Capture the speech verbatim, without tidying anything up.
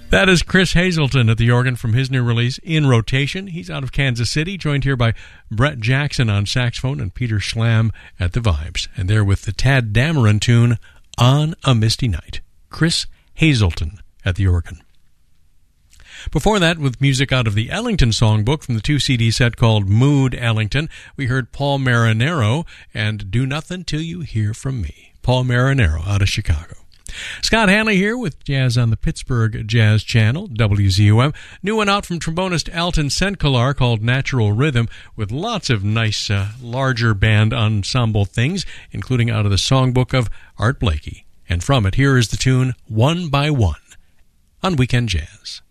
That is Chris Hazelton at the organ from his new release, In Rotation. He's out of Kansas City, joined here by Brett Jackson on saxophone and Peter Schlam at the vibes. And they're with the Tad Dameron tune, On a Misty Night. Chris Hazelton at the organ. Before that, with music out of the Ellington Songbook from the two C D set called Mood Ellington, we heard Paul Marinero and Do Nothing Till You Hear From Me. Paul Marinero out of Chicago. Scott Hanley here with Jazz on the Pittsburgh Jazz Channel, W Z U M. New one out from trombonist Alton Senkelar called Natural Rhythm, with lots of nice, uh, larger band ensemble things, including out of the songbook of Art Blakey. And from it, here is the tune One by One on Weekend Jazz.